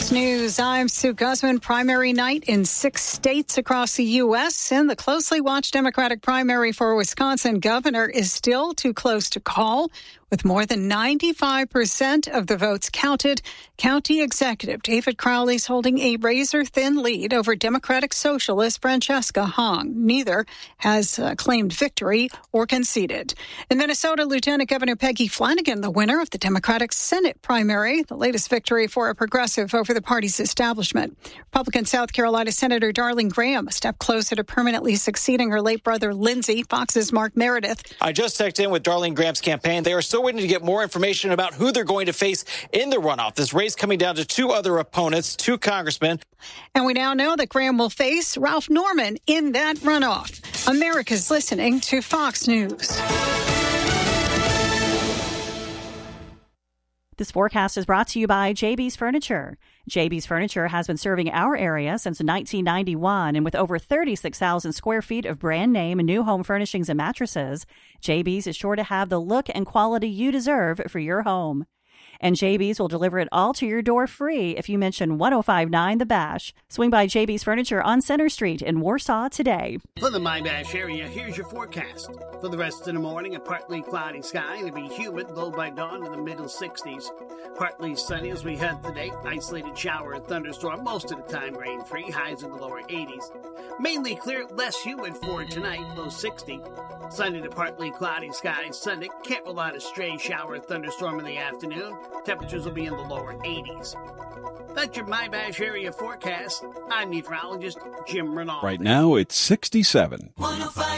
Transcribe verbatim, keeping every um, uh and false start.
Fox News, I'm Sue Guzman. Primary night in six states across the U S, and the closely watched Democratic primary for Wisconsin governor is still too close to call. With more than ninety-five percent of the votes counted, County Executive David Crowley's holding a razor-thin lead over Democratic Socialist Francesca Hong. Neither has uh, claimed victory or conceded. In Minnesota, Lieutenant Governor Peggy Flanagan, the winner of the Democratic Senate primary, the latest victory for a progressive over the party's establishment. Republican South Carolina Senator Darlene Graham a step closer to permanently succeeding her late brother Lindsey. Fox's Mark Meredith. I just checked in with Darlene Graham's campaign. They are still waiting to get more information about who they're going to face in the runoff. This race coming down to two other opponents, two congressmen. And we now know that Graham will face Ralph Norman in that runoff. America's listening to Fox News. This forecast is brought to you by J B's Furniture. J B's Furniture has been serving our area since nineteen ninety-one, and with over thirty-six thousand square feet of brand name and new home furnishings and mattresses, J B's is sure to have the look and quality you deserve for your home. And J B's will deliver it all to your door free if you mention one oh five nine The Bash. Swing by J B's Furniture on Center Street in Warsaw today. For the My Bash area, here's your forecast. For the rest of the morning, a partly cloudy sky. It'll be humid, low by dawn in the middle sixties. Partly sunny as we head today. Isolated shower or thunderstorm, most of the time rain-free. Highs in the lower eighties. Mainly clear, less humid for tonight, low sixty. Sunday to partly cloudy skies. Sunday, can't rule out a stray shower or thunderstorm in the afternoon. Temperatures will be in the lower eighties. That's your My Bash area forecast. I'm meteorologist Jim Renaud. Right now, it's sixty-seven.